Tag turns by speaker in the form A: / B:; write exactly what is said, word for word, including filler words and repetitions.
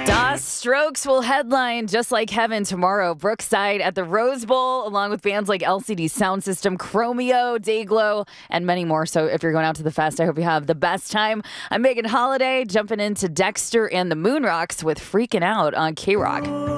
A: Das Strokes will headline Just Like Heaven tomorrow, Brookside at the Rose Bowl, along with bands like L C D Sound System, Chromeo, Dayglow, and many more. So if you're going out to the fest, I hope you have the best time. I'm Megan Holiday, jumping into Dexter and the Moonrocks with Freaking Out on K-Rock.